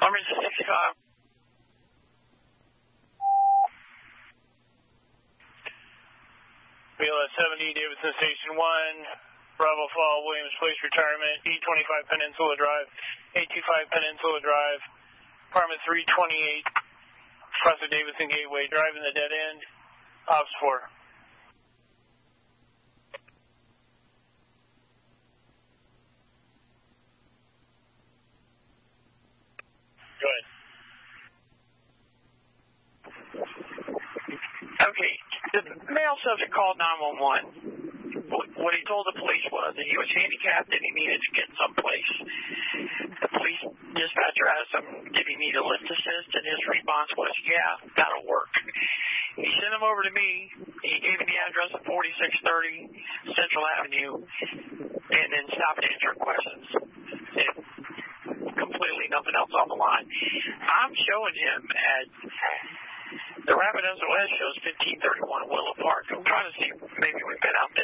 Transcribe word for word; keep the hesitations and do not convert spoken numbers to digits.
Emergency sixty-five. B L S seventy, Davidson Station one, Bravo Fall, Williams Place Retirement, E twenty-five Peninsula Drive, eight two five Peninsula Drive, apartment three twenty-eight, across the Davidson Gateway, driving the dead end, Ops four. Go ahead. Okay, the male subject called nine one one. What he told the police was that he was handicapped and he needed to get someplace. The police dispatcher asked him if he needed a lift assist, and his response was, yeah, that'll work. He sent him over to me. He gave me the address of forty-six thirty Central Avenue, and then stopped answering questions. And completely nothing else on the line. I'm showing him at the Rapid S O S shows fifteen thirty-one Willow Park. I'm trying to see if maybe we've been out